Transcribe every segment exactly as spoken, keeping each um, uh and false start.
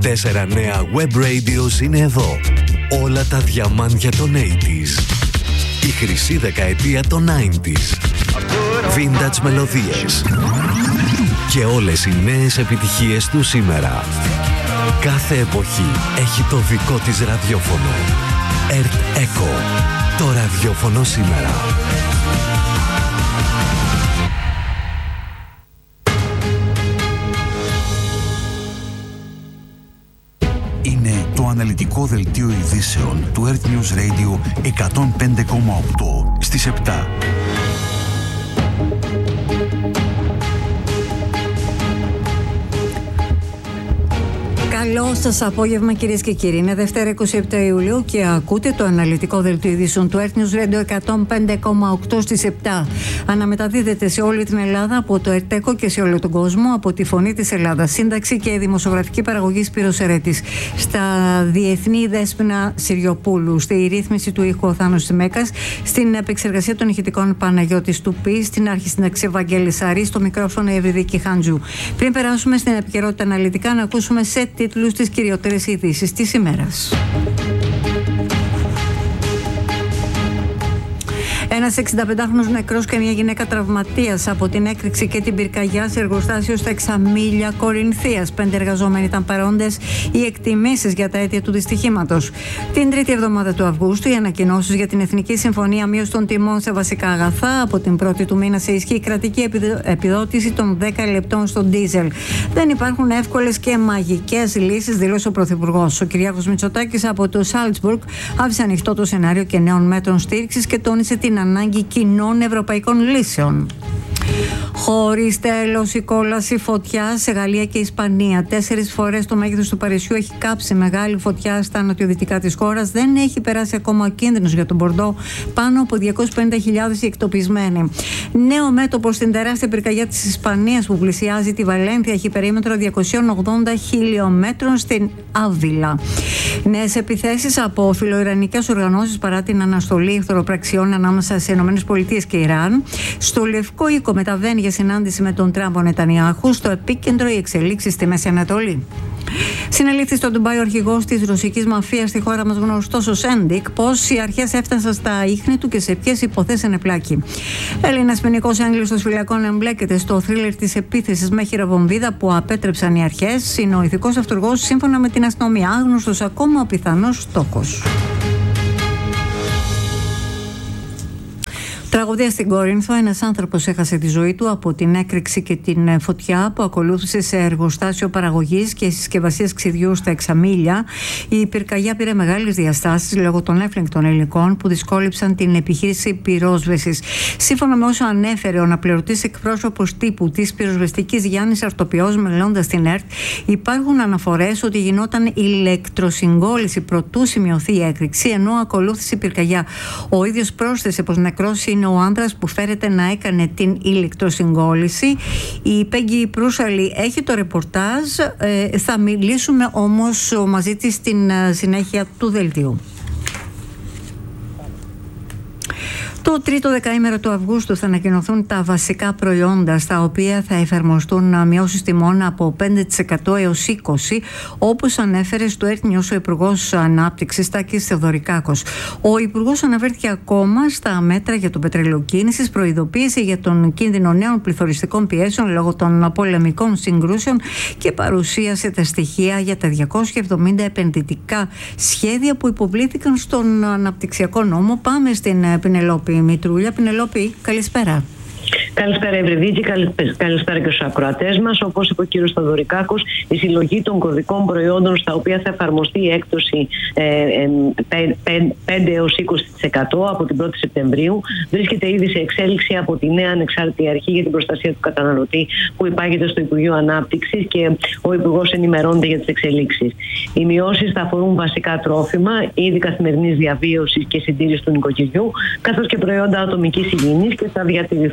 Τέσσερα νέα web radios είναι εδώ. Όλα τα διαμάντια των ογδόντα. Η χρυσή δεκαετία των ενενήντα. Vintage μελωδίες. Και όλες οι νέες επιτυχίες του σήμερα. Κάθε εποχή έχει το δικό της ραδιόφωνο. Earth Echo. Το ραδιόφωνο σήμερα. Είναι το αναλυτικό δελτίο ειδήσεων του Earth News Radio εκατόν πέντε κόμμα οκτώ στις επτά. Καλό σας απόγευμα, κυρίες και κύριοι. Είναι Δευτέρα είκοσι επτά Ιουλίου και ακούτε το αναλυτικό δελτίο ειδήσεων του Earth News Radio εκατόν πέντε κόμμα οκτώ στις επτά. Αναμεταδίδεται σε όλη την Ελλάδα από το Earth Echo και σε όλο τον κόσμο από τη Φωνή της Ελλάδας. Σύνταξη και δημοσιογραφική παραγωγή Σπύρος Ερέτης. Στα διεθνή Δέσποινα Συριοπούλου. Στη ρύθμιση του ήχου ο Θάνος Σιμέκας. Στην επεξεργασία των ηχητικών Παναγιώτης Τουπής. Στην αρχισυνταξή Ευαγγέλης Αρή. Στο μικρόφωνο η Ευρυδίκη Χάντζου. Πριν περάσουμε στην επικαιρότητα αναλυτικά, να ακούσουμε σε τίτλους τις κυριότερες ειδήσεις της ημέρας. Ένας εξηνταπεντάχρονος νεκρός και μια γυναίκα τραυματίας από την έκρηξη και την πυρκαγιά σε εργοστάσιο στα Εξαμήλια Κορινθίας. Πέντε εργαζόμενοι ήταν παρόντες. Οι εκτιμήσεις για τα αίτια του δυστυχήματος. Την τρίτη εβδομάδα του Αυγούστου, οι ανακοινώσεις για την Εθνική Συμφωνία Μείωσης των Τιμών σε βασικά αγαθά. Από την πρώτη του μήνα σε ισχύ η κρατική επιδότηση των δέκα λεπτών στο ντίζελ. Δεν υπάρχουν εύκολες και μαγικές λύσεις, δήλωσε ο Πρωθυπουργός. Ο Κυριάκος Μητσοτάκης από το Σάλτσμπουργκ άφησε ανοιχτό το σενάριο και νέων μέτρων στήριξης και τόνισε την ανάγκη κοινών ευρωπαϊκών λύσεων. Χωρίς τέλος η κόλαση φωτιά σε Γαλλία και Ισπανία. Τέσσερις φορές το μέγεθος του Παρισιού έχει κάψει μεγάλη φωτιά στα νοτιοδυτικά της χώρας. Δεν έχει περάσει ακόμα ο κίνδυνος για τον Μπορντό. Πάνω από διακόσιες πενήντα χιλιάδες οι εκτοπισμένοι. Νέο μέτωπο στην τεράστια πυρκαγιά της Ισπανίας που πλησιάζει τη Βαλένθια. Έχει περίμετρο διακόσιες ογδόντα χιλιόμετρων στην Άβυλα. Νέες επιθέσεις από φιλοϊρανικές οργανώσεις παρά την αναστολή εχθροπραξιών ανάμεσα σε ΗΠΑ και Ιράν. Στο Λευκό Οίκο μεταβαίνει για συνάντηση με τον Τραμπ ο Νετανιάχου. Στο επίκεντρο οι εξελίξεις στη Μέση Ανατολή. Συνελήφθη στο Ντουμπάι ο αρχηγός της ρωσικής μαφίας στη χώρα μας, γνωστός ως Σέντικ. Πώς οι αρχές έφτασαν στα ίχνη του και σε ποιες υποθέσεις ενεπλάκη. Έλληνας ποινικός έγκλειστος φυλακών εμπλέκεται στο θρίλερ της επίθεσης με χειροβομβίδα που απέτρεψαν οι αρχές. Είναι ο ηθικός αυτούργος, σύμφωνα με την αστυνομία, άγνωστος ακόμα ο πιθανός στόχος. Τραγωδία στην Κόρινθο. Ένας άνθρωπος έχασε τη ζωή του από την έκρηξη και την φωτιά που ακολούθησε σε εργοστάσιο παραγωγής και συσκευασίας ξυδιού στα Εξαμήλια. Η πυρκαγιά πήρε μεγάλες διαστάσεις λόγω των έφλεγκτων υλικών που δυσκόλυψαν την επιχείρηση πυρόσβεσης. Σύμφωνα με όσο ανέφερε ο αναπληρωτής εκπρόσωπος τύπου της πυροσβεστικής Γιάννης Αρτοπιός, μιλώντας στην ΕΡΤ, υπάρχουν αναφορές ότι γινόταν ηλεκτροσυγκόλληση προτού σημειωθεί η έκρηξη, ενώ ακολούθησε η πυρκαγιά. Ο ίδιος πρόσθεσε πως νεκρός είναι ο άντρας που φέρεται να έκανε την ηλεκτροσυγκόλληση. Η Πέγγι Προύσαλη έχει το ρεπορτάζ. Ε, θα μιλήσουμε όμως μαζί της στην συνέχεια του δελτίου. Το τρίτο δεκαήμερο του Αυγούστου θα ανακοινωθούν τα βασικά προϊόντα στα οποία θα εφαρμοστούν μειώσεις τιμών από πέντε τοις εκατό έως είκοσι τοις εκατό, όπως ανέφερε στο Earth News ο Υπουργός Ανάπτυξης Τάκης Θεοδωρικάκος. Ο Υπουργός αναφέρθηκε ακόμα στα μέτρα για τον πετρελαιοκίνησης, προειδοποίησε για τον κίνδυνο νέων πληθωριστικών πιέσεων λόγω των πολεμικών συγκρούσεων και παρουσίασε τα στοιχεία για τα διακόσια εβδομήντα επενδυτικά σχέδια που υποβλήθηκαν στον αναπτυξιακό νόμο. Πάμε στην Πινελόπη Μητρούλια. Πινελόπη, καλησπέρα. Καλησπέρα, Ευρυδίκη. Καλησπέρα και στους ακροατές μας. Όπως είπε ο κύριος Θεοδωρικάκος, η συλλογή των κωδικών προϊόντων στα οποία θα εφαρμοστεί η έκπτωση πέντε έως είκοσι τοις εκατό από την πρώτη Σεπτεμβρίου βρίσκεται ήδη σε εξέλιξη από τη νέα ανεξάρτητη αρχή για την προστασία του καταναλωτή που υπάγεται στο Υπουργείο Ανάπτυξης και ο Υπουργός ενημερώνεται για τις εξελίξεις. Οι μειώσεις θα αφορούν βασικά τρόφιμα, είδη καθημερινής διαβίωσης και συντήρησης του νοικοκυριού, καθώς και προϊόντα ατομικής υγιεινής και θα διατηρηθούν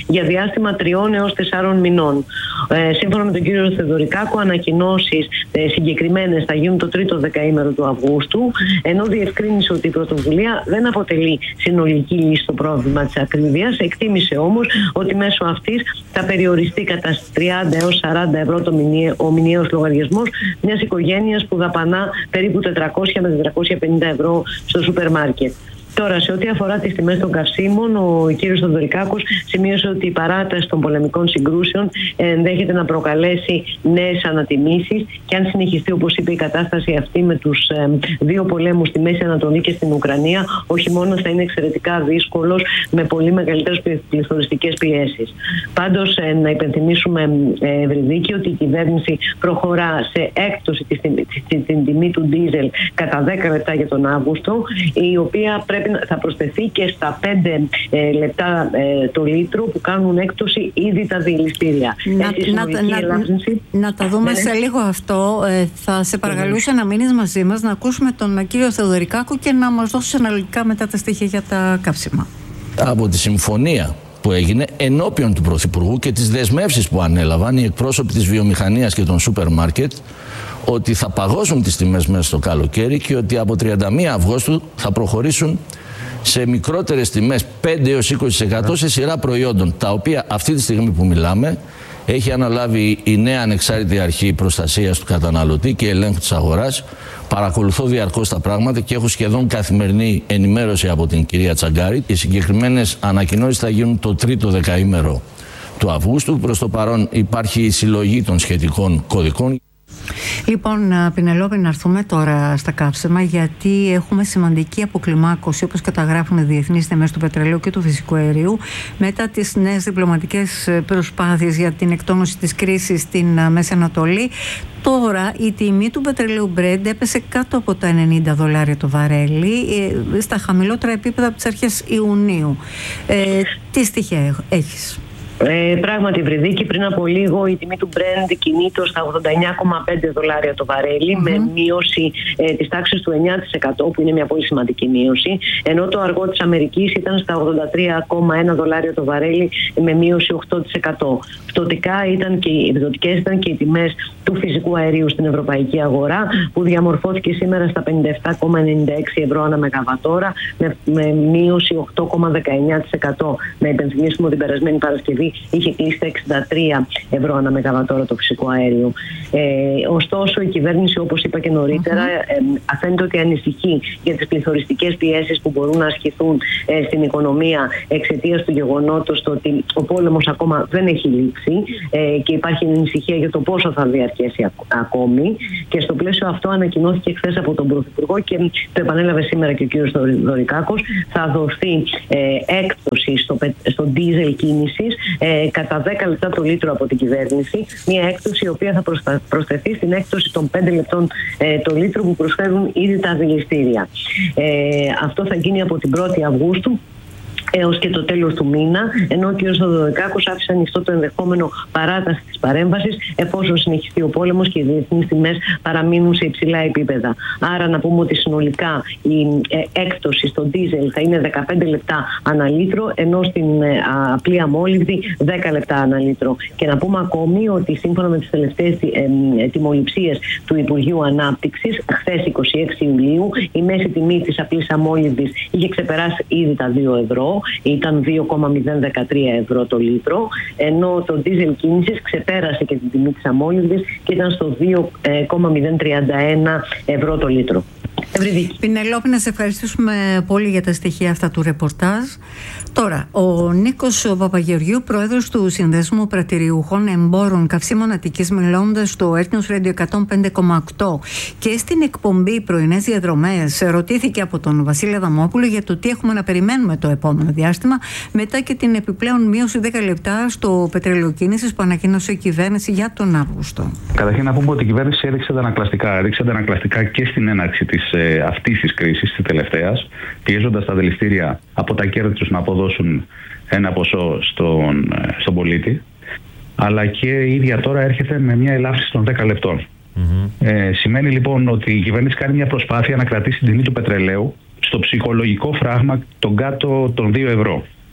για διάστημα τριών έως τεσσάρων μηνών. Ε, σύμφωνα με τον κύριο Θεοδωρικάκο, ανακοινώσεις ε, συγκεκριμένες θα γίνουν το τρίτο δεκαήμερο του Αυγούστου, ενώ διευκρίνησε ότι η πρωτοβουλία δεν αποτελεί συνολική λύση στο πρόβλημα της ακρίβειας. Εκτίμησε όμως ότι μέσω αυτής θα περιοριστεί κατά τριάντα έως σαράντα ευρώ το μηνιαίο, ο μηνιαίος λογαριασμός μιας οικογένειας που δαπανά περίπου τετρακόσια με τετρακόσια πενήντα ευρώ στο σούπερ μάρκετ. Τώρα, σε ό,τι αφορά τις τιμές των καυσίμων, ο κ. Θεοδωρικάκος σημείωσε ότι η παράταση των πολεμικών συγκρούσεων ενδέχεται να προκαλέσει νέες ανατιμήσεις και αν συνεχιστεί, όπως είπε, η κατάσταση αυτή με τους ε, δύο πολέμους στη Μέση Ανατολή και στην Ουκρανία, ο χειμώνας θα είναι εξαιρετικά δύσκολος με πολύ μεγαλύτερες πληθωριστικές πιέσεις. Πάντως, ε, να υπενθυμίσουμε, ε, Ευρυδίκη, ότι η κυβέρνηση προχωρά σε έκπτωση στην τιμή του ντίζελ κατά δέκα λεπτά για τον Αύγουστο, η οποία πρέπει θα προσθεθεί και στα πέντε ε, λεπτά ε, το λίτρο που κάνουν έκπτωση ήδη τα διελιστήρια. Να, να, να, να τα δούμε ναι. σε λίγο αυτό. Ε, θα σε παρακαλούσα να μείνεις μαζί μας, να ακούσουμε τον κύριο Θεοδωρικάκο και να μας δώσεις αναλυτικά μετά τα στοιχεία για τα καύσιμα. Από τη συμφωνία που έγινε ενώπιον του Πρωθυπουργού και τις δεσμεύσεις που ανέλαβαν οι εκπρόσωποι της βιομηχανίας και των σούπερ μάρκετ, ότι θα παγώσουν τις τιμές μέσα στο καλοκαίρι και ότι από τριάντα μία Αυγούστου θα προχωρήσουν σε μικρότερες τιμές πέντε έως είκοσι τοις εκατό σε σειρά προϊόντων, τα οποία αυτή τη στιγμή που μιλάμε έχει αναλάβει η νέα ανεξάρτητη αρχή προστασίας του καταναλωτή και ελέγχου της αγοράς. Παρακολουθώ διαρκώς τα πράγματα και έχω σχεδόν καθημερινή ενημέρωση από την κυρία Τσαγκάρη. Οι συγκεκριμένες ανακοινώσεις θα γίνουν το τρίτο δεκαήμερο του Αυγούστου. Προς το παρόν υπάρχει η συλλογή των σχετικών κωδικών. Λοιπόν, Πινελόπη, να έρθουμε τώρα στα καύσιμα, γιατί έχουμε σημαντική αποκλιμάκωση, όπως καταγράφουν οι διεθνείς τιμές του πετρελαίου και του φυσικού αερίου, μετά τις νέες διπλωματικές προσπάθειες για την εκτόνωση της κρίσης στην Μέση Ανατολή. Τώρα η τιμή του πετρελαίου Brent έπεσε κάτω από τα ενενήντα δολάρια το βαρέλι, στα χαμηλότερα επίπεδα από τις αρχές Ιουνίου. Ε, τι στοιχεία έχεις? Ε, πράγματι, Βρυδίκη, πριν από λίγο η τιμή του Brent κινείται στα ογδόντα εννιά κόμμα πέντε δολάρια το βαρέλι, mm-hmm. με μείωση ε, της τάξης του εννιά τοις εκατό, που είναι μια πολύ σημαντική μείωση, ενώ το αργό της Αμερικής ήταν στα ογδόντα τρία κόμμα ένα δολάρια το βαρέλι, με μείωση οκτώ τοις εκατό. Πτωτικά ήταν και οι εκδοτικές ήταν και οι τιμές του φυσικού αερίου στην ευρωπαϊκή αγορά, που διαμορφώθηκε σήμερα στα πενήντα επτά κόμμα ενενήντα έξι ευρώ ανά μεγαβατόρα, με, με μείωση οκτώ κόμμα δεκαεννιά τοις εκατό. Να υπενθυμίσουμε ότι την περασμένη Παρασκευή είχε κλείσει στα εξήντα τρία ευρώ ανά μεγαβατόρα το φυσικό αέριο. Ε, ωστόσο, η κυβέρνηση, όπως είπα και νωρίτερα, mm-hmm. ε, φαίνεται ότι ανησυχεί για τις πληθωριστικές πιέσεις που μπορούν να ασκηθούν ε, στην οικονομία εξαιτίας του γεγονότος ότι ο πόλεμος ακόμα δεν έχει λήξει ε, και υπάρχει ανησυχία για το πόσο θα διαρκέσει ακ, ακόμη. Και στο πλαίσιο αυτό ανακοινώθηκε χθες από τον Πρωθυπουργό και το επανέλαβε σήμερα και ο κ. Δωρικάκος, θα δοθεί ε, έκπτωση στο, στο ντίζελ κίνησης Ε, κατά δέκα λεπτά το λίτρο από την κυβέρνηση, μια έκπτωση η οποία θα προστα... προσθεθεί στην έκπτωση των πέντε λεπτών ε, το λίτρο που προσφέρουν ήδη τα δηληστήρια. Ε, αυτό θα γίνει από την πρώτη Αυγούστου έως και το τέλος του μήνα, ενώ ο κ. Θεοδωρικάκος άφησε ανοιχτό το ενδεχόμενο παράταση της παρέμβασης εφόσον συνεχιστεί ο πόλεμος και οι διεθνείς τιμές παραμείνουν σε υψηλά επίπεδα. Άρα να πούμε ότι συνολικά η ε, έκπτωση στο ντίζελ θα είναι δεκαπέντε λεπτά ανά λίτρο, ενώ στην ε, απλή αμόλυβδη δέκα λεπτά ανά λίτρο. Και να πούμε ακόμη ότι σύμφωνα με τις τελευταίες ε, ε, τιμοληψίες του Υπουργείου Ανάπτυξης, χθες εικοστή έκτη Ιουλίου, η μέση τιμή της απλής αμόλυβδης είχε ξεπεράσει ήδη τα δύο ευρώ. Ήταν δύο κόμμα μηδέν δεκατρία ευρώ το λίτρο, ενώ το ντίζελ κίνησης ξεπέρασε και την τιμή της αμόλυβδης και ήταν στο δύο κόμμα μηδέν τριάντα ένα ευρώ το λίτρο. Πινελόπη, να σε ευχαριστήσουμε πολύ για τα στοιχεία αυτά του ρεπορτάζ. Τώρα, ο Νίκος Παπαγεωργίου, πρόεδρος του Συνδέσμου Πρατηριούχων Εμπόρων Καυσίμων Αττικής, μιλώντας στο Earth News Radio εκατόν πέντε κόμμα οκτώ και στην εκπομπή Πρωινές Διαδρομές, ρωτήθηκε από τον Βασίλη Αδαμόπουλο για το τι έχουμε να περιμένουμε το επόμενο διάστημα, μετά και την επιπλέον μείωση δέκα λεπτά στο πετρέλαιο κίνησης που ανακοίνωσε η κυβέρνηση για τον Αύγουστο. Καταρχήν, να πούμε ότι η κυβέρνηση έριξε αντανακλαστικά, έριξε αντανακλαστικά και στην έναρξη της ε, αυτής της κρίσης, της τελευταίας, πιέζοντας τα δηληστήρια από τα κέρδη τους να αποδώσουν ένα ποσό στον, στον πολίτη, αλλά και η ίδια τώρα έρχεται με μια ελάφρυνση των δέκα λεπτών. Mm-hmm. Ε, σημαίνει λοιπόν ότι η κυβέρνηση κάνει μια προσπάθεια να κρατήσει την τιμή του πετρελαίου στο ψυχολογικό φράγμα των κάτω των δύο ευρώ.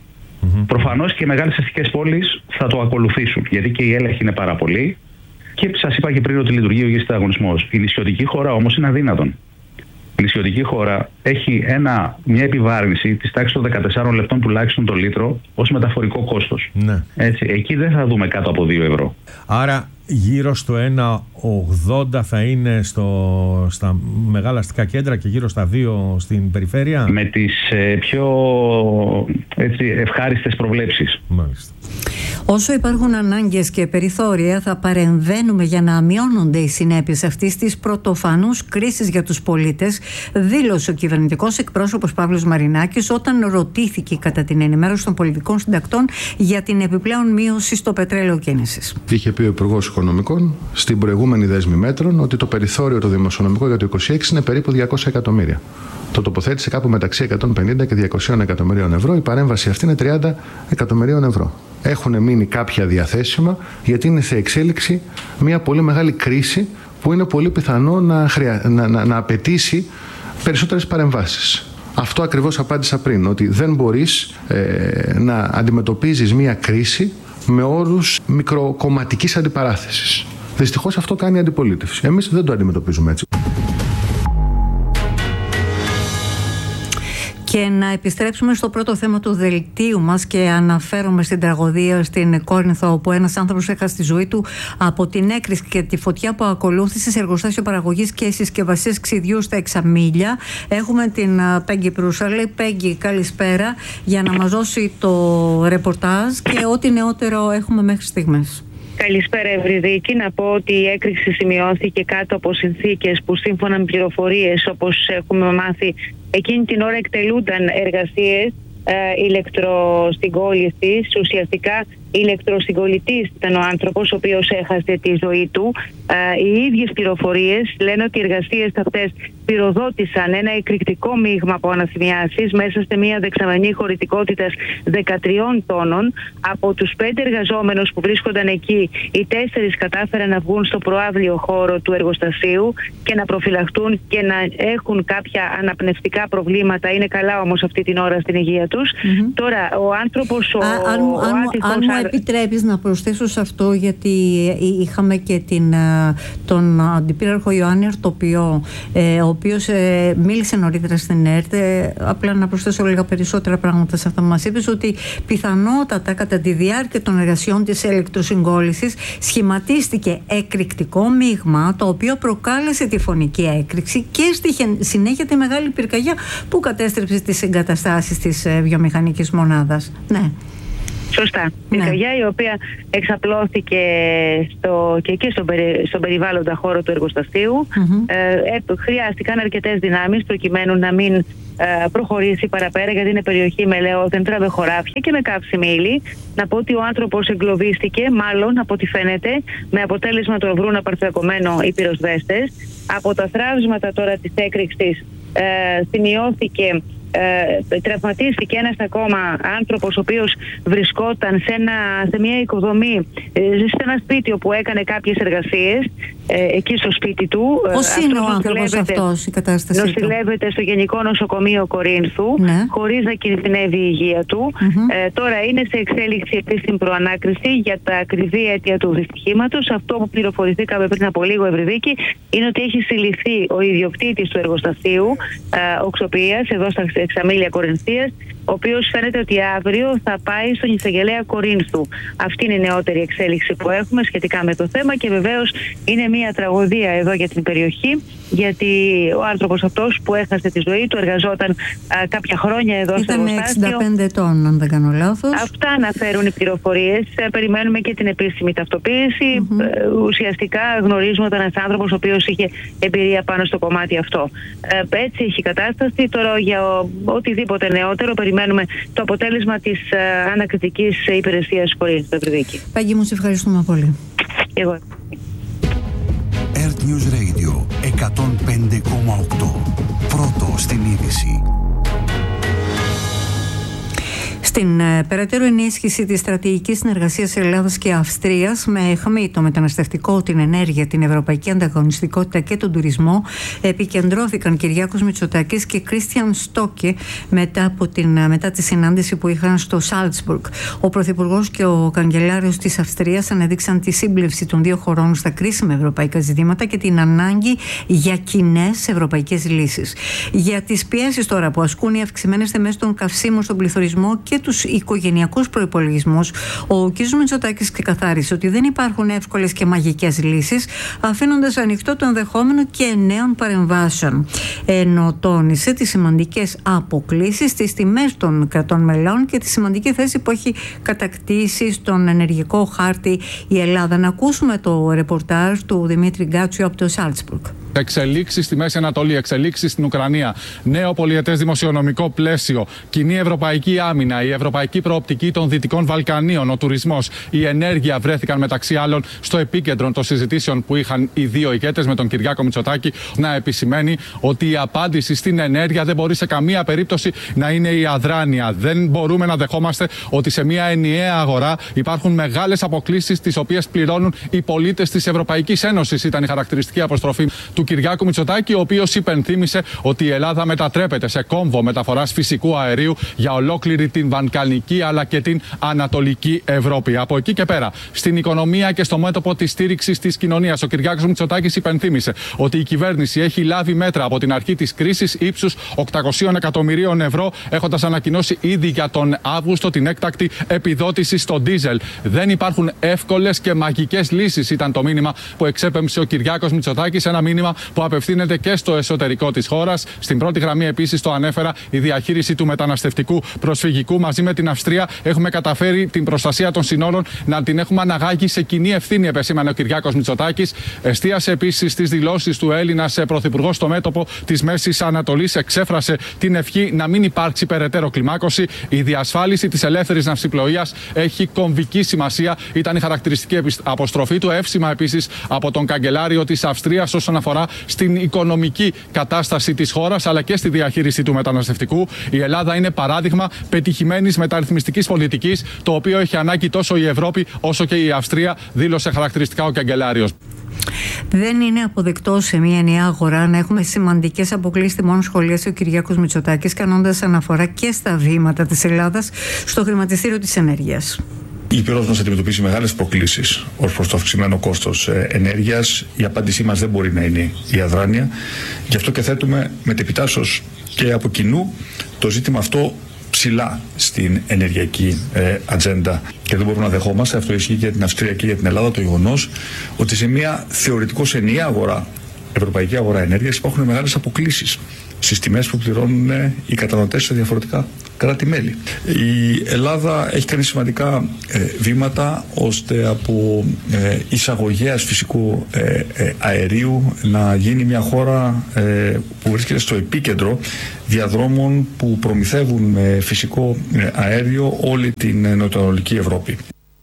Mm-hmm. Προφανώς και οι μεγάλες αστικές πόλεις θα το ακολουθήσουν, γιατί και οι έλεγχοι είναι πάρα πολλοί και σας είπα και πριν ότι λειτουργεί ο υγιής ανταγωνισμός. Η νησιωτική χώρα όμως είναι αδύνατον. Η νησιωτική χώρα έχει ένα, μια επιβάρυνση της τάξης των δεκατεσσάρων λεπτών τουλάχιστον το λίτρο ως μεταφορικό κόστος. Ναι. Έτσι, εκεί δεν θα δούμε κάτω από δύο ευρώ. Άρα γύρω στο ένα ογδόντα θα είναι στο, στα μεγάλα αστικά κέντρα και γύρω στα δύο στην περιφέρεια. Με τις ε, πιο έτσι, ευχάριστες προβλέψεις. Μάλιστα. Όσο υπάρχουν ανάγκες και περιθώρια, θα παρεμβαίνουμε για να μειώνονται οι συνέπειες αυτής της πρωτοφανούς κρίσης για τους πολίτες, δήλωσε ο κυβερνητικός εκπρόσωπος Παύλος Μαρινάκης όταν ρωτήθηκε κατά την ενημέρωση των πολιτικών συντακτών για την επιπλέον μείωση στο πετρέλαιο κίνησης. Είχε πει ο Υπουργός Οικονομικών στην προηγούμενη δέσμη μέτρων ότι το περιθώριο το δημοσιονομικό για το είκοσι έξι είναι περίπου διακόσια εκατομμύρια. Το τοποθέτησε κάπου μεταξύ εκατόν πενήντα και διακόσια εκατομμυρίων ευρώ. Η παρέμβαση αυτή είναι τριάντα εκατομμυρίων ευρώ. Έχουν μείνει κάποια διαθέσιμα γιατί είναι σε εξέλιξη μια πολύ μεγάλη κρίση που είναι πολύ πιθανό να, χρεια... να, να, να απαιτήσει περισσότερες παρεμβάσεις. Αυτό ακριβώς απάντησα πριν, ότι δεν μπορείς ε, να αντιμετωπίζεις μια κρίση με όρους μικροκομματικής αντιπαράθεσης. Δυστυχώς αυτό κάνει η αντιπολίτευση. Εμείς δεν το αντιμετωπίζουμε έτσι. Και να επιστρέψουμε στο πρώτο θέμα του δελτίου μας και αναφέρομαι στην τραγωδία στην Κόρινθο, όπου ένας άνθρωπος έχασε τη ζωή του από την έκρηξη και τη φωτιά που ακολούθησε σε εργοστάσιο παραγωγής και συσκευασίας ξυδιού στα Εξαμίλια. Έχουμε την Πέγγι Προύσαλη. Πέγγι, καλησπέρα, για να μας δώσει το ρεπορτάζ και ό,τι νεότερο έχουμε μέχρι στιγμές. Καλησπέρα, Ευρυδίκη. Να πω ότι η έκρηξη σημειώθηκε κάτω από συνθήκες που σύμφωνα με πληροφορίες, όπως έχουμε μάθει, εκείνη την ώρα εκτελούνταν εργασίες ε, ηλεκτροσυγκόλλησης. Ουσιαστικά ηλεκτροσυγκολλητής ήταν ο άνθρωπος ο οποίος έχασε τη ζωή του. Ε, οι ίδιες πληροφορίες λένε ότι οι εργασίες αυτές πυροδότησαν ένα εκρηκτικό μείγμα από αναθυμιάσεις μέσα σε μια δεξαμενή χωρητικότητας δεκατριών τόνων. Από τους πέντε εργαζόμενους που βρίσκονταν εκεί, οι τέσσερις κατάφεραν να βγουν στο προαύλιο χώρο του εργοστασίου και να προφυλαχτούν και να έχουν κάποια αναπνευστικά προβλήματα. Είναι καλά όμως αυτή την ώρα στην υγεία τους. Mm-hmm. Τώρα, ο άνθρωπος... Ο, Α, αν, ο, αν, ο αν μου επιτρέπεις να προσθέσω σε αυτό, γιατί είχαμε και την, τον αντιπύραρχο Ιωάννη Αρτοπιό, ε, ο οποίος ε, μίλησε νωρίτερα στην ΕΡΤ. Ε, απλά να προσθέσω λίγα περισσότερα πράγματα σε αυτά που μας είπες, ότι πιθανότατα κατά τη διάρκεια των εργασιών της ηλεκτροσυγκόλλησης σχηματίστηκε εκρηκτικό μείγμα, το οποίο προκάλεσε τη φωνική έκρηξη και στη συνέχεια τη μεγάλη πυρκαγιά που κατέστρεψε τις εγκαταστάσεις της ε, βιομηχανικής μονάδας. Ναι. Σωστά. Ναι. Πυρκαγιά η οποία εξαπλώθηκε στο, και εκεί στον, περι, στον περιβάλλοντα χώρο του εργοστασίου. Mm-hmm. Ε, χρειάστηκαν αρκετές δυνάμεις προκειμένου να μην ε, προχωρήσει παραπέρα, γιατί είναι περιοχή με ελαιόδεντρα, με χωράφια και με καύσιμη ύλη. Να πω ότι ο άνθρωπος εγκλωβίστηκε, μάλλον από ό,τι φαίνεται, με αποτέλεσμα το βρουν απαρθιακωμένο οι πυροσβέστες. Από τα θράψματα τώρα της έκρηξης ε, σημειώθηκε Ε, τραυματίστηκε ένας ακόμα άνθρωπος ο οποίος βρισκόταν σε, ένα, σε μια οικοδομή, ε, σε ένα σπίτι όπου έκανε κάποιες εργασίες, ε, εκεί στο σπίτι του. Πώς είναι ο άνθρωπος αυτός, η κατάσταση του? Νοσηλεύεται στο Γενικό Νοσοκομείο Κορίνθου, ναι, χωρίς να κινδυνεύει η υγεία του. Mm-hmm. Ε, τώρα είναι σε εξέλιξη επίσημη προανάκριση για τα ακριβή αίτια του δυστυχήματος. Αυτό που πληροφορηθήκαμε πριν από λίγο, Ευρυδίκη, είναι ότι έχει συλληφθεί ο ιδιοκτήτης του εργοστασίου, ε, οξοποιίας, εδώ στα Εξαμίλια Κορινθίας, ο οποίος φαίνεται ότι αύριο θα πάει στον εισαγγελέα Κορίνθου. Αυτή είναι η νεότερη εξέλιξη που έχουμε σχετικά με το θέμα και βεβαίως είναι μια τραγωδία εδώ για την περιοχή, γιατί ο άνθρωπος αυτός που έχασε τη ζωή του εργαζόταν α, κάποια χρόνια εδώ στο εργοστάσιο. Ήταν εξήντα πέντε ετών, αν δεν κάνω λάθος. Αυτά αναφέρουν οι πληροφορίες. Περιμένουμε και την επίσημη ταυτοποίηση. Mm-hmm. Ουσιαστικά γνωρίζουμε ότι ένας άνθρωπος ο οποίος είχε εμπειρία πάνω στο κομμάτι αυτό. Έτσι έχει η κατάσταση. Τώρα για οτιδήποτε νεότερο περιμένουμε το αποτέλεσμα της uh, ανακριτικής υπηρεσίας Κορίνθου, Ευρυδίκη. Πέγγι μου, σε ευχαριστούμε πολύ. Και εγώ. Earth News Radio εκατόν πέντε κόμμα οκτώ. Πρώτο στην είδηση. Στην την ε, περαιτέρω ενίσχυση της στρατηγικής συνεργασίας Ελλάδας και Αυστρίας με αιχμή το μεταναστευτικό, την ενέργεια, την ευρωπαϊκή ανταγωνιστικότητα και τον τουρισμό, επικεντρώθηκαν Κυριάκος Μητσοτάκης και Κρίστιαν Στόκε μετά, από την, μετά τη συνάντηση που είχαν στο Σάλτσμπουργκ. Ο Πρωθυπουργός και ο Καγκελάριος της Αυστρίας ανέδειξαν τη σύμπλευση των δύο χωρών στα κρίσιμα ευρωπαϊκά ζητήματα και την ανάγκη για κοινές ευρωπαϊκές λύσεις. Για τις πιέσεις τώρα που ασκούν οι αυξημένες τιμές των καυσίμων στον πληθωρισμό και τους οικογενειακούς προϋπολογισμούς, ο κ. Μητσοτάκης ξεκαθάρισε ότι δεν υπάρχουν εύκολες και μαγικές λύσεις, αφήνοντας ανοιχτό το ενδεχόμενο και νέων παρεμβάσεων. Ενώ τόνισε τις σημαντικές αποκλίσεις στις τιμές των κρατών μελών και τη σημαντική θέση που έχει κατακτήσει στον ενεργειακό χάρτη η Ελλάδα. Να ακούσουμε το ρεπορτάζ του Δημήτρη Γκάτσιου από το Σάλτσμπουργκ. Εξελίξεις στη Μέση Ανατολή, εξελίξεις στην Ουκρανία, νέο πολυετές δημοσιονομικό πλαίσιο, κοινή ευρωπαϊκή άμυνα, η ευρωπαϊκή προοπτική των Δυτικών Βαλκανίων, ο τουρισμός, η ενέργεια βρέθηκαν μεταξύ άλλων στο επίκεντρο των συζητήσεων που είχαν οι δύο ηγέτες με τον Κυριάκο Μητσοτάκη, να επισημαίνει ότι η απάντηση στην ενέργεια δεν μπορεί σε καμία περίπτωση να είναι η αδράνεια. Δεν μπορούμε να δεχόμαστε ότι σε μια ενιαία αγορά υπάρχουν μεγάλες αποκλίσεις τις οποίες πληρώνουν οι πολίτες της Ευρωπαϊκής Ένωσης. Ήταν η χαρακτηριστική αποστροφή του Κυριάκου Μητσοτάκη, ο οποίος υπενθύμησε ότι η Ελλάδα μετατρέπεται σε κόμβο μεταφοράς φυσικού αερίου για ολόκληρη την Βαλκανική αλλά και την Ανατολική Ευρώπη. Από εκεί και πέρα, στην οικονομία και στο μέτωπο της στήριξης της κοινωνίας, ο Κυριάκος Μητσοτάκης υπενθύμησε ότι η κυβέρνηση έχει λάβει μέτρα από την αρχή της κρίσης ύψους οκτακόσια εκατομμυρίων ευρώ, έχοντας ανακοινώσει ήδη για τον Αύγουστο την έκτακτη επιδότηση στο ντίζελ. Δεν υπάρχουν εύκολες και μαγικές λύσεις, ήταν το μήνυμα που εξέπεμψε ο Κυριάκος Μητσοτάκης, ένα μήνυμα που απευθύνεται και στο εσωτερικό της χώρας. Στην πρώτη γραμμή, επίσης, το ανέφερα, η διαχείριση του μεταναστευτικού προσφυγικού. Μαζί με την Αυστρία έχουμε καταφέρει την προστασία των συνόρων να την έχουμε αναγάγει σε κοινή ευθύνη, επεσήμανε ο Κυριάκος Μητσοτάκης. Εστίασε επίσης στις δηλώσεις του Έλληνας πρωθυπουργός στο μέτωπο της Μέσης Ανατολής. Εξέφρασε την ευχή να μην υπάρξει περαιτέρω κλιμάκωση. Η διασφάλιση της ελεύθερης ναυσιπλοείας έχει κομβική σημασία. Ήταν η χαρακτηριστική αποστροφή του. Εύσημα επίσης από τον καγκελάριο της Αυστρίας όσον αφορά στην οικονομική κατάσταση της χώρας αλλά και στη διαχείριση του μεταναστευτικού. Η Ελλάδα είναι παράδειγμα πετυχημένης μεταρρυθμιστικής πολιτικής, το οποίο έχει ανάγκη τόσο η Ευρώπη όσο και η Αυστρία, δήλωσε χαρακτηριστικά ο καγκελάριος. Δεν είναι αποδεκτό σε μια ενιαία αγορά να έχουμε σημαντικές αποκλίσεις τιμών, σχολίασε ο Κυριάκος Μητσοτάκης, κάνοντας αναφορά και στα βήματα της Ελλάδας στο χρηματιστήριο της ενέργειας. Η Ήπειρος μας αντιμετωπίζει μεγάλες προκλήσεις ως προς το αυξημένο κόστος ενέργειας. Η απάντησή μας δεν μπορεί να είναι η αδράνεια. Γι' αυτό και θέτουμε μετεπιτάσσως και από κοινού το ζήτημα αυτό ψηλά στην ενεργειακή ε, ατζέντα. Και δεν μπορούμε να δεχόμαστε, αυτό ισχύει και για την Αυστρία και για την Ελλάδα, το γεγονός ότι σε μια θεωρητικώς ενιαία αγορά, ευρωπαϊκή αγορά ενέργειας, υπάρχουν μεγάλες αποκλίσεις στις τιμές που πληρώνουν οι καταναλωτές σε διαφορετικά κράτη-μέλη. Η Ελλάδα έχει κάνει σημαντικά ε, βήματα ώστε από ε, εισαγωγέας φυσικού ε, ε, αερίου να γίνει μια χώρα ε, που βρίσκεται στο επίκεντρο διαδρόμων που προμηθεύουν με φυσικό ε, αέριο όλη την νοτιοανατολική Ευρώπη.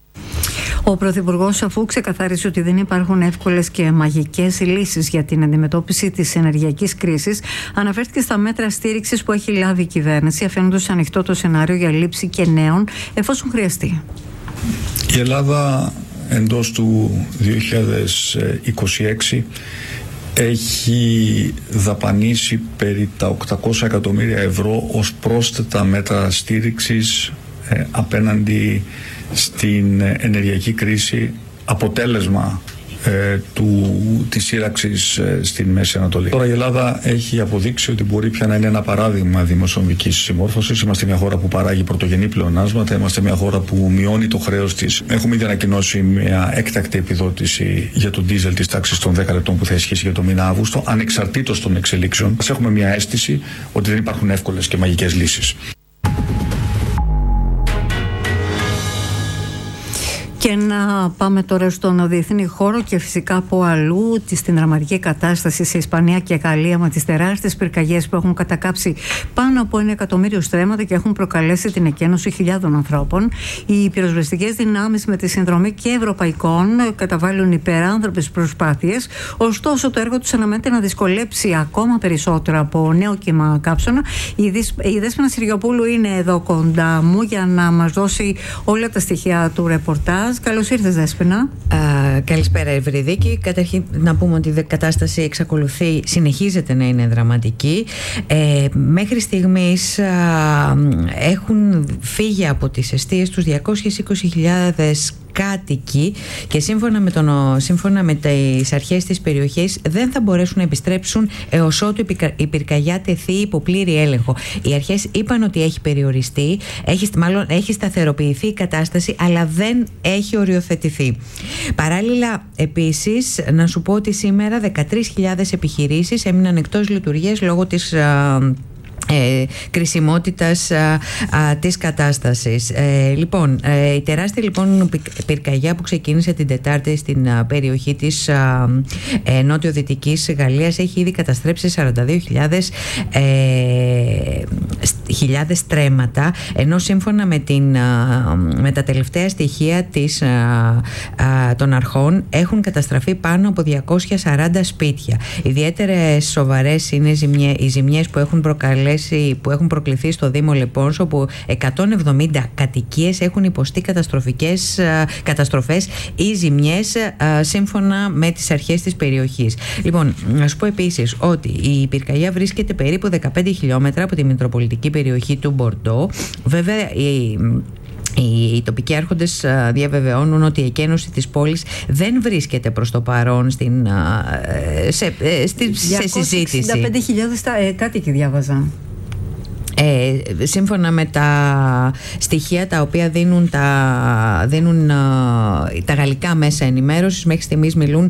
Ο Πρωθυπουργός, αφού ξεκαθάρισε ότι δεν υπάρχουν εύκολες και μαγικές λύσεις για την αντιμετώπιση της ενεργειακής κρίσης, αναφέρθηκε στα μέτρα στήριξης που έχει λάβει η κυβέρνηση, αφήνοντας ανοιχτό το σενάριο για λήψη και νέων εφόσον χρειαστεί. Η Ελλάδα εντός του δύο χιλιάδες είκοσι έξι έχει δαπανίσει περί τα οκτακόσια εκατομμύρια ευρώ ως πρόσθετα μέτρα στήριξης ε, απέναντι στην ενεργειακή κρίση, αποτέλεσμα ε, του, της σύραξης ε, στην Μέση Ανατολή. Τώρα η Ελλάδα έχει αποδείξει ότι μπορεί πια να είναι ένα παράδειγμα δημοσιονομικής συμμόρφωσης. Είμαστε μια χώρα που παράγει πρωτογενή πλεονάσματα, είμαστε μια χώρα που μειώνει το χρέος της. Έχουμε ήδη ανακοινώσει μια έκτακτη επιδότηση για τον ντίζελ της τάξης των δέκα λεπτών που θα ισχύσει για το μήνα Αύγουστο, ανεξαρτήτως των εξελίξεων. Μας έχουμε μια αίσθηση ότι δεν υπάρχουν εύκολες και μαγικές λύσεις. Και να πάμε τώρα στον διεθνή χώρο και φυσικά από αλλού, στην δραματική κατάσταση σε Ισπανία και Γαλλία με τις τεράστιες πυρκαγιές που έχουν κατακάψει πάνω από ένα εκατομμύριο στρέμματα και έχουν προκαλέσει την εκένωση χιλιάδων ανθρώπων. Οι πυροσβεστικές δυνάμεις με τη συνδρομή και ευρωπαϊκών καταβάλουν υπεράνθρωπες προσπάθειες. Ωστόσο, το έργο τους αναμένεται να δυσκολέψει ακόμα περισσότερο από νέο κύμα κάψωνα. Η, Δυσ... η Δέσποινα Συριοπούλου είναι εδώ κοντά μου για να μας δώσει όλα τα στοιχεία του ρεπορτάζ. Καλώς ήρθες, Δέσποινα. Uh, καλησπέρα, Ευρυδίκη. Καταρχήν να πούμε ότι η κατάσταση εξακολουθεί, συνεχίζεται να είναι δραματική. Ε, μέχρι στιγμής α, έχουν φύγει από τις εστίες τους διακόσιες είκοσι χιλιάδες κάτοικοι και σύμφωνα με, τον, σύμφωνα με τις αρχές της περιοχής δεν θα μπορέσουν να επιστρέψουν έως ότου η πυρκαγιά τεθεί υπό πλήρη έλεγχο. Οι αρχές είπαν ότι έχει περιοριστεί, έχει, μάλλον έχει σταθεροποιηθεί η κατάσταση, αλλά δεν έχει οριοθετηθεί. Παράλληλα, επίσης, να σου πω ότι σήμερα δεκατρείς χιλιάδες επιχειρήσεις έμειναν εκτός λειτουργίας λόγω της Ε, κρισιμότητας α, α, της κατάστασης. Ε, λοιπόν, ε, η τεράστια λοιπόν πυρκαγιά που ξεκίνησε την Τετάρτη στην α, περιοχή της α, ε, νότιο-δυτικής Γαλλίας έχει ήδη καταστρέψει σαράντα δύο χιλιάδες ε, χιλιάδες στρέμματα, ενώ σύμφωνα με, την, α, με τα τελευταία στοιχεία της, α, α, των αρχών έχουν καταστραφεί πάνω από διακόσια σαράντα σπίτια. Ιδιαίτερα σοβαρές είναι ζημιέ, οι ζημιές που έχουν προκαλέσει που έχουν προκληθεί στο Δήμο Λεπόνσο, όπου εκατόν εβδομήντα κατοικίες έχουν υποστεί καταστροφικές καταστροφές ή ζημιές σύμφωνα με τις αρχές της περιοχής. Λοιπόν, να σου πω επίσης ότι η πυρκαγιά βρίσκεται περίπου δεκαπέντε χιλιόμετρα από τη μητροπολιτική περιοχή του Μπορντό. Βέβαια, η Οι τοπικοί άρχοντες διαβεβαιώνουν ότι η εκένωση της πόλης δεν βρίσκεται προς το παρόν στην, σε, στη, σε συζήτηση. διακόσιες εξήντα πέντε χιλιάδες κάτοικοι διάβαζαν. Ε, σύμφωνα με τα στοιχεία τα οποία δίνουν τα, δίνουν, ε, τα γαλλικά μέσα ενημέρωσης, μέχρι στιγμής μιλούν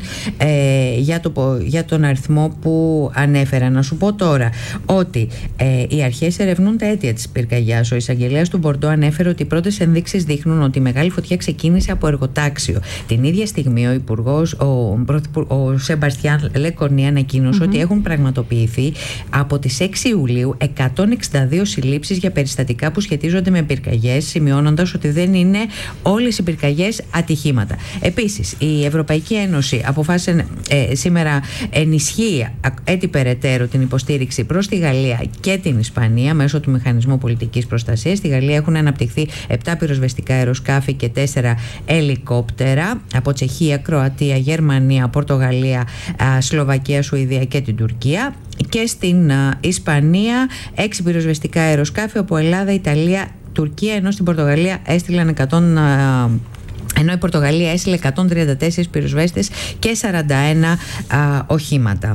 ε, για, το, για τον αριθμό που ανέφερα. Να σου πω τώρα ότι ε, οι αρχές ερευνούν τα αίτια της πυρκαγιάς. Ο εισαγγελέας του Μπορντό ανέφερε ότι οι πρώτες ενδείξεις δείχνουν ότι η μεγάλη φωτιά ξεκίνησε από εργοτάξιο. Την ίδια στιγμή ο Υπουργός, ο, ο Σεμπαστιάν Λεκορνί, ανακοίνωσε mm-hmm. ότι έχουν πραγματοποιηθεί από τις έξι Ιουλίου εκατόν εξήντα δύο συλλήψεις για περιστατικά που σχετίζονται με πυρκαγιές, σημειώνοντας ότι δεν είναι όλες οι πυρκαγιές ατυχήματα. Επίσης, η Ευρωπαϊκή Ένωση αποφάσισε ε, σήμερα ενισχύει έτσι περαιτέρω την υποστήριξη προς τη Γαλλία και την Ισπανία μέσω του Μηχανισμού Πολιτικής Προστασίας. Στη Γαλλία έχουν αναπτυχθεί επτά πυροσβεστικά αεροσκάφη και τέσσερα ελικόπτερα από Τσεχία, Κροατία, Γερμανία, Πορτογαλία, Σλοβακία, Σουηδία και την Τουρκία. Και στην uh, Ισπανία έξι πυροσβεστικά αεροσκάφη από Ελλάδα, Ιταλία, Τουρκία, ενώ στην Πορτογαλία έστειλαν εκατό, uh, ενώ η Πορτογαλία έστειλε εκατόν τριάντα τέσσερις πυροσβέστες και σαράντα ένα uh, οχήματα.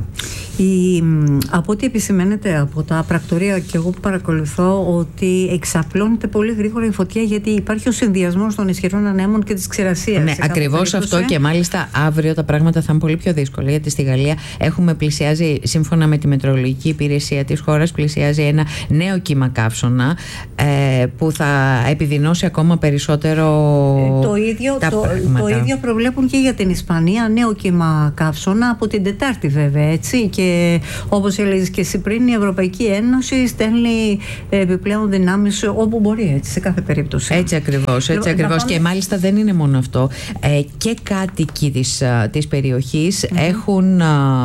Η, από ό,τι επισημαίνεται από τα πρακτορία και εγώ που παρακολουθώ, ότι εξαπλώνεται πολύ γρήγορα η φωτιά, γιατί υπάρχει ο συνδυασμός των ισχυρών ανέμων και της ξηρασίας. Ναι, ακριβώς αυτό, και μάλιστα αύριο τα πράγματα θα είναι πολύ πιο δύσκολα, γιατί στη Γαλλία έχουμε πλησιάζει, σύμφωνα με τη μετεωρολογική υπηρεσία της χώρας, πλησιάζει ένα νέο κύμα καύσωνα ε, που θα επιδεινώσει ακόμα περισσότερο ε, το, ίδιο, τα το, πράγματα. Το ίδιο προβλέπουν και για την Ισπανία, νέο κύμα καύσωνα από την Τετάρτη βέβαια, έτσι, και Και όπως έλεγες και εσύ πριν, η Ευρωπαϊκή Ένωση στέλνει επιπλέον δυνάμεις όπου μπορεί, έτσι, σε κάθε περίπτωση. Έτσι ακριβώς, έτσι ακριβώς. Πάμε... Και μάλιστα δεν είναι μόνο αυτό. Ε, και κάτοικοι της, της περιοχής mm-hmm. έχουν,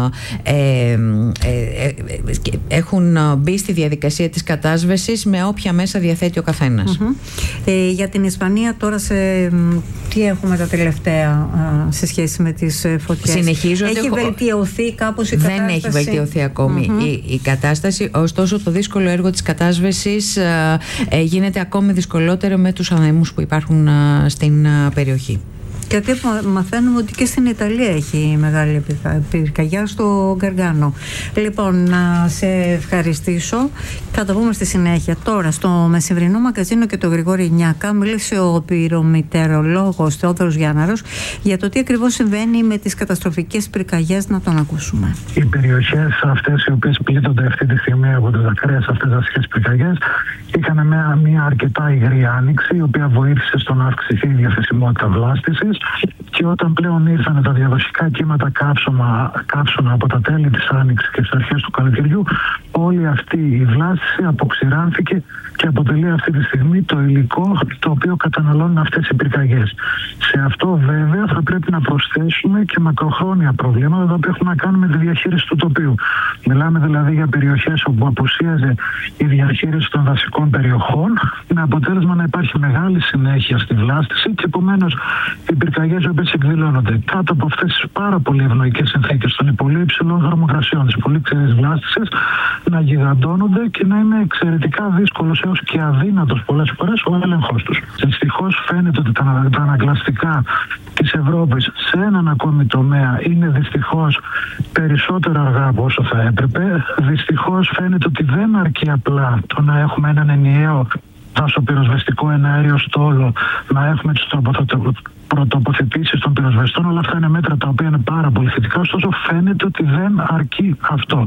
ε, ε, ε, έχουν μπει στη διαδικασία της κατάσβεσης με όποια μέσα διαθέτει ο καθένας. Mm-hmm. Ε, για την Ισπανία τώρα, σε, τι έχουμε τα τελευταία σε σχέση με τις φωτιές? Συνεχίζω. Έχει έχω... βελτιωθεί κάπως η κατάσταση? Δεν έχει βελτιωθεί ακόμη mm-hmm. η, η κατάσταση, ωστόσο το δύσκολο έργο της κατάσβεσης ε, ε, γίνεται ακόμη δυσκολότερο με τους ανέμους που υπάρχουν ε, στην ε, περιοχή. Γιατί μαθαίνουμε ότι και στην Ιταλία έχει μεγάλη πυρκαγιά στο Γκαργάνο. Λοιπόν, να σε ευχαριστήσω. Θα το πούμε στη συνέχεια. Τώρα, στο μεσημβρινό μαγκαζίνο και το Γρηγόρη Νιάκα μίλησε ο πυρομητερολόγος Θεόδωρος Γιάνναρος για το τι ακριβώς συμβαίνει με τις καταστροφικές πυρκαγιές. Να τον ακούσουμε. Οι περιοχές αυτές οι οποίες πλήττονται αυτή τη στιγμή από τις ακραίες αυτές δασικές πυρκαγιές είχαν μια, μια αρκετά υγρή άνοιξη, η οποία βοήθησε στο να αυξηθεί η διαθεσιμότητα βλάστησης, και όταν πλέον ήρθαν τα διαδοχικά κύματα καύσωνα, καύσωνα από τα τέλη της άνοιξης και στις αρχές του καλοκαιριού, όλη αυτή η βλάστηση αποξηράνθηκε και αποτελεί αυτή τη στιγμή το υλικό το οποίο καταναλώνουν αυτές οι πυρκαγιές. Σε αυτό βέβαια θα πρέπει να προσθέσουμε και μακροχρόνια προβλήματα τα οποία έχουν να κάνουν με τη διαχείριση του τοπίου. Μιλάμε δηλαδή για περιοχές όπου απουσίαζε η διαχείριση των δασικών περιοχών, με αποτέλεσμα να υπάρχει μεγάλη συνέχεια στη βλάστηση και επομένως οι πυρκαγιές οι οποίες εκδηλώνονται κάτω από αυτές τις πάρα πολύ ευνοϊκές συνθήκες των πολύ υψηλών θερμοκρασιών, της πολύ ξερής βλάστησης, να γιγαντώνονται και να είναι εξαιρετικά δύσκολος έως και αδύνατος πολλές φορές ο έλεγχος τους. Δυστυχώς φαίνεται ότι τα, τα ανακλαστικά της Ευρώπης σε έναν ακόμη τομέα είναι δυστυχώς περισσότερο αργά από όσο θα έπρεπε. Δυστυχώς φαίνεται ότι δεν αρκεί απλά το να έχουμε έναν ενιαίο δασοπυροσβεστικό εναέριο στόλο, να έχουμε τις πρωτοποθετήσεις των πυροσβεστών. Όλα αυτά είναι μέτρα τα οποία είναι πάρα πολύ θετικά, ωστόσο φαίνεται ότι δεν αρκεί αυτό.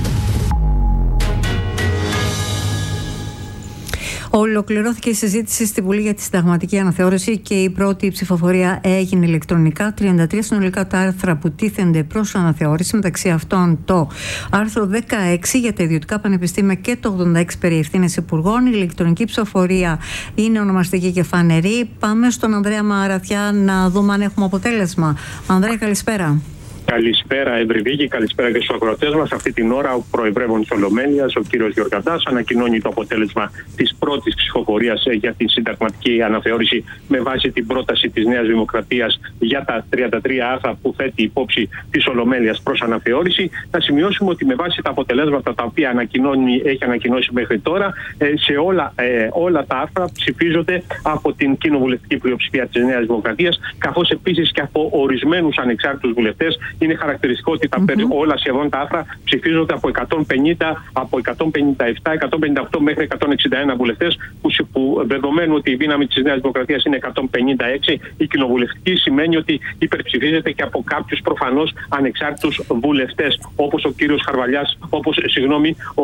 Ολοκληρώθηκε η συζήτηση στη Βουλή για τη συνταγματική αναθεώρηση και η πρώτη ψηφοφορία έγινε ηλεκτρονικά. τριάντα τρία συνολικά τα άρθρα που τίθενται προς αναθεώρηση, μεταξύ αυτών το άρθρο δεκαέξι για τα ιδιωτικά πανεπιστήμια και το ογδόντα έξι περί ευθύνες υπουργών. Η ηλεκτρονική ψηφοφορία είναι ονομαστική και φανερή. Πάμε στον Ανδρέα Μαραθιά να δούμε αν έχουμε αποτέλεσμα. Ανδρέα, καλησπέρα. Καλησπέρα, Ευρυδίκη, καλησπέρα και στους ακροατές μας. Αυτή την ώρα, ο προεδρεύων της Ολομέλειας, ο κύριος Γιωργαντάς, ανακοινώνει το αποτέλεσμα της πρώτης ψηφοφορίας για την συνταγματική αναθεώρηση με βάση την πρόταση της Νέας Δημοκρατίας για τα τριάντα τρία άρθρα που θέτει υπόψη της Ολομέλειας προς αναθεώρηση. Να σημειώσουμε ότι με βάση τα αποτελέσματα τα οποία ανακοινώνει, έχει ανακοινώσει μέχρι τώρα, σε όλα, ε, όλα τα άρθρα ψηφίζονται από την κοινοβουλευτική πλειοψηφία της Νέας Δημοκρατίας, καθώς επίσης και από ορισμένους ανεξάρτητους βουλευτές. Είναι χαρακτηριστικό ότι τα mm-hmm. όλα σχεδόν τα άρθρα ψηφίζονται από εκατόν πενήντα, από εκατόν πενήντα επτά, εκατόν πενήντα οκτώ μέχρι εκατόν εξήντα ένα βουλευτές, που, που δεδομένου ότι η δύναμη της Νέας Δημοκρατίας είναι εκατόν πενήντα έξι, η κοινοβουλευτική σημαίνει ότι υπερψηφίζεται και από κάποιους προφανώς ανεξάρτητους βουλευτές, όπως ο κύριος Χαρβαλιάς, όπως, συγγνώμη, ο...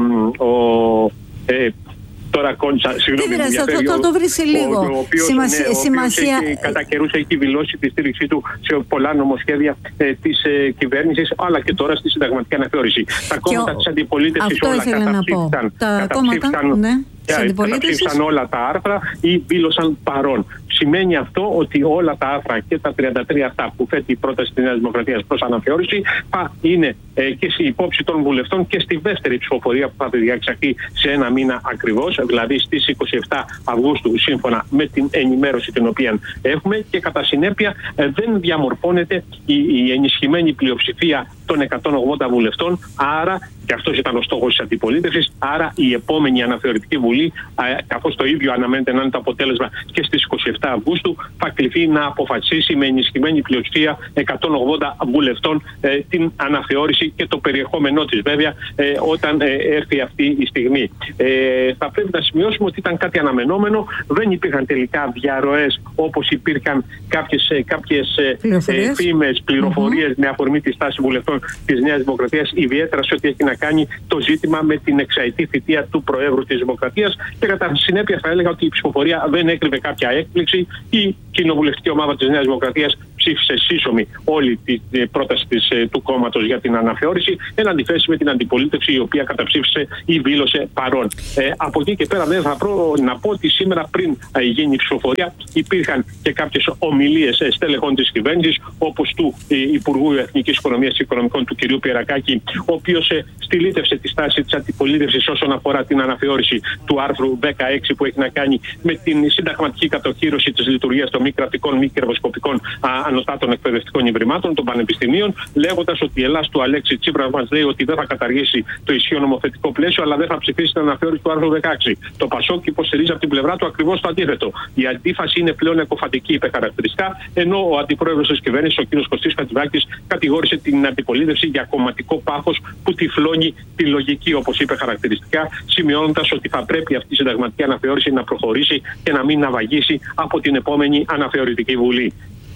ο ε, Τώρα κόντσα, συγγνώμη, μου διαφέρει, το, το, το βρει σε λίγο. Ο, ο οποίος, Σημασία, ναι, ο σημασία... έχει, κατά καιρούς έχει δηλώσει τη στήριξή του σε πολλά νομοσχέδια ε, της ε, κυβέρνησης, αλλά και τώρα στη συνταγματική αναθεώρηση. Τα κόμματα της αντιπολίτευσης όλα καταψήφισαν. Τα κόμματα, ναι. Καταψήφισαν όλα τα άρθρα ή δήλωσαν παρόν. Σημαίνει αυτό ότι όλα τα άρθρα και τα τριάντα τρία αυτά που θέτει η πρόταση της Νέας Δημοκρατίας προς αναθεώρηση θα είναι ε, και στη υπόψη των βουλευτών και στη δεύτερη ψηφοφορία που θα διεξαχθεί σε ένα μήνα ακριβώς, δηλαδή στις είκοσι επτά Αυγούστου, σύμφωνα με την ενημέρωση την οποία έχουμε, και κατά συνέπεια ε, δεν διαμορφώνεται η, η ενισχυμένη πλειοψηφία των εκατόν ογδόντα βουλευτών, άρα, και αυτός ήταν ο στόχος της αντιπολίτευσης, άρα η επόμενη αναθεωρητική Βουλή, καθώς το ίδιο αναμένεται να είναι το αποτέλεσμα και στις είκοσι επτά Αυγούστου, θα κληθεί να αποφασίσει με ενισχυμένη πλειοψηφία εκατόν ογδόντα βουλευτών ε, την αναθεώρηση και το περιεχόμενό της, βέβαια, ε, όταν ε, έρθει αυτή η στιγμή. Ε, θα πρέπει να σημειώσουμε ότι ήταν κάτι αναμενόμενο, δεν υπήρχαν τελικά διαρροές όπως υπήρχαν κάποιες, κάποιες ε, φήμες, πληροφορίες mm-hmm. με αφορμή τη στάση βουλευτών της Νέας Δημοκρατίας, ιδιαίτερα σε ό,τι έχει να κάνει το ζήτημα με την εξαετή θητεία του Προέδρου της Δημοκρατίας, και κατά συνέπεια θα έλεγα ότι η ψηφοφορία δεν έκρυβε κάποια έκπληξη. Η κοινοβουλευτική ομάδα της Νέας Δημοκρατίας ψήφισε σύσσωμη όλη την πρόταση της, του κόμματος για την αναθεώρηση, εν αντιθέσει με την αντιπολίτευση, η οποία καταψήφισε ή δήλωσε παρόν. Ε, από εκεί και πέρα δεν θα προ, να πω ότι σήμερα, πριν ε, γίνει η ψηφοφορία, υπήρχαν και κάποιες ομιλίες ε, στέλεχων της κυβέρνησης, όπως του ε, Υπουργού Εθνικής Οικονομίας και Οικονομικών, του κ. Πιερακάκη, ο οποίος ε, στυλίτευσε τη στάση της αντιπολίτευσης όσον αφορά την αναθεώρηση του άρθρου δεκαέξι, που έχει να κάνει με την συνταγματική κατοχύρωση της λειτουργίας των μη κρατικών, μη κερδοσκοπικών γνωστά των εκπαιδευτικών ιδρυμάτων, των πανεπιστημίων, λέγοντας ότι η Ελλάδα του Αλέξη Τσίπρα μας λέει ότι δεν θα καταργήσει το ισχύον νομοθετικό πλαίσιο, αλλά δεν θα ψηφίσει την αναθεώρηση του άρθρου δεκαέξι. Το Πασόκ υποστηρίζει από την πλευρά του ακριβώς το αντίθετο. Η αντίφαση είναι πλέον εκοφαντική, είπε χαρακτηριστικά, ενώ ο αντιπρόεδρος της κυβέρνησης, ο κ. Κωστής Χατζηδάκης, κατηγόρησε την αντιπολίτευση για κομματικό πάθος που τυφλώνει τη λογική, όπως είπε χαρακτηριστικά, σημειώνοντας ότι θα πρέπει αυτή η συνταγματική αναθεώρηση να προχωρήσει και να μην ναυαγίσει από την επόμενη αναθεωρητική βουλή.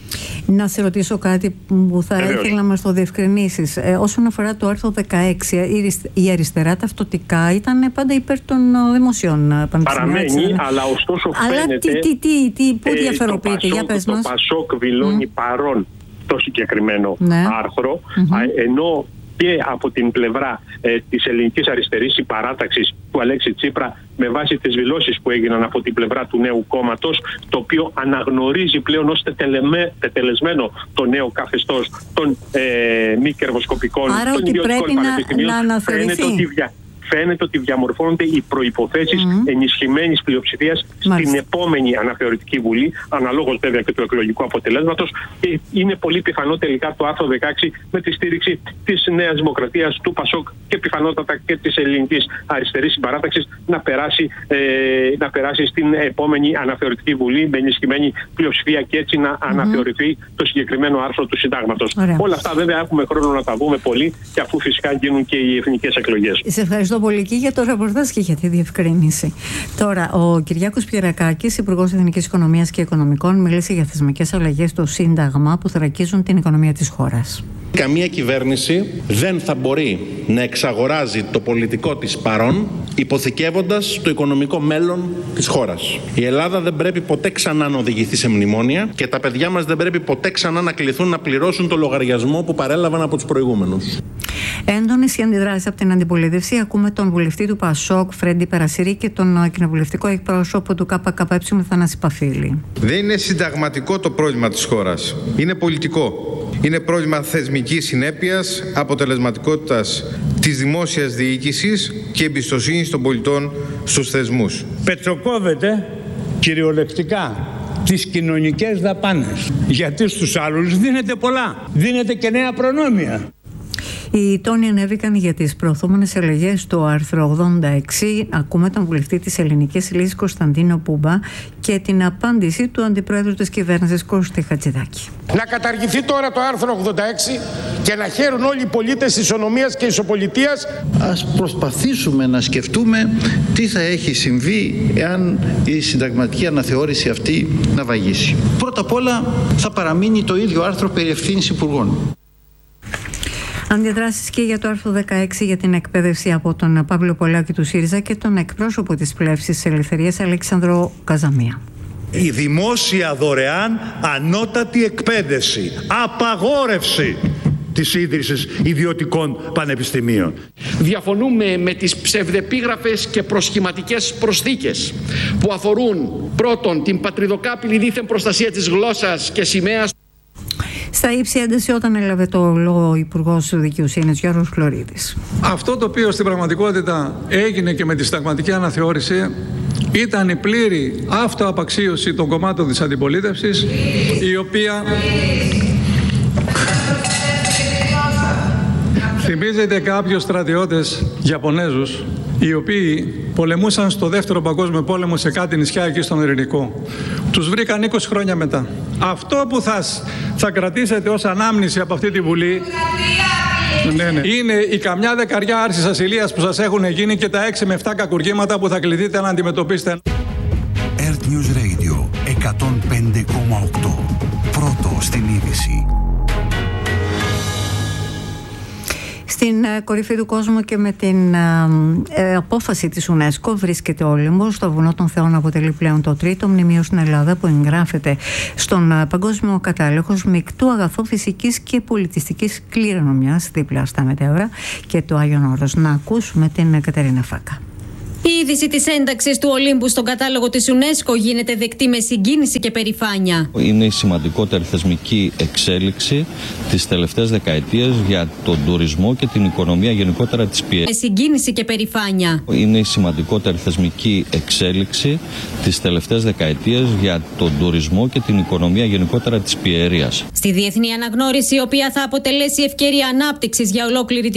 Να σε ρωτήσω κάτι που θα Βεβαίως. ήθελα να μας το διευκρινίσεις. Ε, όσον αφορά το άρθρο δεκαέξι, η αριστερά ταυτοτικά ήταν πάντα υπέρ των δημοσίων πανεπιστημίων. Παραμένει, αλλά ωστόσο αλλά φαίνεται. τι, τι, τι, τι, πού ε, διαφοροποιείται, για πες το μας. Το Πασόκ δηλώνει mm. παρόν το συγκεκριμένο ναι. άρθρο, Mm-hmm. α, ενώ και από την πλευρά ε, της ελληνικής αριστερής η παράταξης του Αλέξη Τσίπρα, με βάση τις δηλώσεις που έγιναν από την πλευρά του νέου κόμματος, το οποίο αναγνωρίζει πλέον ως τετελεμέ, τετελεσμένο το νέο καθεστώς των ε, μη κερδοσκοπικών, Άρα των ιδιωτικών πανεπιστημίων, να, να φαίνεται ότι, δια, φαίνεται ότι διαμορφώνονται οι προϋποθέσεις mm-hmm. ενισχυμένης πλειοψηφίας στην επόμενη αναθεωρητική βουλή, αναλόγως βέβαια και του εκλογικού αποτελέσματος, και είναι πολύ πιθανό τελικά το άρθρο δεκαέξι με τη στήριξη της Νέας Δημοκρατίας, του Πασόκ και πιθανότατα και της ελληνικής αριστερής συμπαράταξης να περάσει, ε, να περάσει στην επόμενη αναθεωρητική βουλή με ενισχυμένη πλειοψηφία και έτσι να mm-hmm. αναθεωρηθεί το συγκεκριμένο άρθρο του συντάγματος. Ωραία. Όλα αυτά βέβαια έχουμε χρόνο να τα δούμε πολύ, και αφού φυσικά γίνουν και οι εθνικές εκλογές. Σε ευχαριστώ πολύ και για το ρεπορτάζ και για τη διευκρίνηση. Τώρα, ο Κυριάκος Πιερακάκης, Υπουργός Εθνικής Οικονομίας και Οικονομικών, μίλησε για θεσμικές αλλαγές στο Σύνταγμα που θωρακίζουν την οικονομία της χώρας. Καμία κυβέρνηση δεν θα μπορεί να εξαγοράζει το πολιτικό της παρόν υποθηκεύοντας το οικονομικό μέλλον της χώρας. Η Ελλάδα δεν πρέπει ποτέ ξανά να οδηγηθεί σε μνημόνια και τα παιδιά μας δεν πρέπει ποτέ ξανά να κληθούν να πληρώσουν το λογαριασμό που παρέλαβαν από τους προηγούμενους. Έντονες οι αντιδράσεις από την αντιπολίτευση. Ακούμε τον βουλευτή του Πασόκ, Φρέντι Περασίρη, και τον κοινοβουλευτικό εκπρόσωπο του ΚΚΕ, Θανάση Παφίλη. Δεν είναι συνταγματικό το πρόβλημα της χώρας. Είναι πολιτικό. Είναι πρόβλημα θεσμικής συνέπειας, αποτελεσματικότητας της δημόσιας διοίκησης και εμπιστοσύνης των πολιτών στους θεσμούς. Πετροκόβεται κυριολεκτικά τις κοινωνικές δαπάνες, γιατί στους άλλους δίνεται πολλά, δίνεται και νέα προνόμια. Οι τόνοι ανέβηκαν για τις προωθούμενες αλλαγές στο άρθρο ογδόντα έξι. Ακούμε τον βουλευτή της Ελληνικής Λύσης Κωνσταντίνο Πούμπα και την απάντηση του αντιπρόεδρου της κυβέρνησης Κώστη Χατζηδάκη. Να καταργηθεί τώρα το άρθρο ογδόντα έξι και να χαίρουν όλοι οι πολίτες ισονομίας και ισοπολιτείας. Ας προσπαθήσουμε να σκεφτούμε τι θα έχει συμβεί εάν η συνταγματική αναθεώρηση αυτή να βαγίσει. Πρώτα απ' όλα θα παραμείνει το ίδιο άρθρο περί ευθύνης υπουργών. Αντιδράσεις και για το άρθρο δεκαέξι για την εκπαίδευση από τον Παύλο Πολάκη του ΣΥΡΙΖΑ και τον εκπρόσωπο της Πλεύσης της Ελευθερίας Αλέξανδρο Καζαμία. Η δημόσια δωρεάν ανώτατη εκπαίδευση. Απαγόρευση της ίδρυσης ιδιωτικών πανεπιστημίων. Διαφωνούμε με τις ψευδεπίγραφες και προσχηματικές προσθήκες που αφορούν πρώτον την πατριδοκάπηλη δίθεν προστασία της γλώσσας και σημαίας. Στα ύψη ένταση όταν έλαβε το λόγο ο Υπουργός Δικαιοσύνης Γιώργος Φλωρίδης. Αυτό το οποίο στην πραγματικότητα έγινε και με τη συνταγματική αναθεώρηση ήταν η πλήρη αυτοαπαξίωση των κομμάτων της αντιπολίτευσης, η οποία θυμίζεται κάποιους στρατιώτες Ιαπωνέζους, οι οποίοι πολεμούσαν στο δεύτερο παγκόσμιο πόλεμο σε κάτι νησιά εκεί στον Ειρηνικό. Τους βρήκαν είκοσι χρόνια μετά. Αυτό που θα, θα κρατήσετε ως ανάμνηση από αυτή τη Βουλή ναι, ναι, είναι η καμιά δεκαριά άρσεις ασυλίας που σας έχουν γίνει και τα έξι με επτά κακουργήματα που θα κληθείτε να αντιμετωπίσετε. Earth News Radio εκατόν πέντε κόμμα οκτώ. Πρώτο στην είδηση. Στην κορυφή του κόσμου και με την ε, απόφαση της UNESCO βρίσκεται ο Όλυμπος. Το βουνό των Θεών αποτελεί πλέον το τρίτο μνημείο στην Ελλάδα που εγγράφεται στον παγκόσμιο κατάλογο μεικτού αγαθού φυσικής και πολιτιστικής κληρονομιάς δίπλα στα μετέωρα και το Άγιον Όρος. Να ακούσουμε την Κατερίνα Φάκα. Η είδηση της ένταξης του Ολύμπου στον κατάλογο της UNESCO γίνεται δεκτή με συγκίνηση και περηφάνεια. Είναι η σημαντικότερη θεσμική εξέλιξη τις τελευταίες δεκαετίες για τον τουρισμό και την οικονομία γενικότερα της Πιερίας. Με συγκίνηση και περηφάνεια. Είναι η σημαντικότερη θεσμική εξέλιξη τις τελευταίες δεκαετίες για τον τουρισμό και την οικονομία γενικότερα της Πιερίας. Στη διεθνή αναγνώριση, η οποία θα αποτελέσει ευκαιρία ανάπτυξης για ολόκληρη την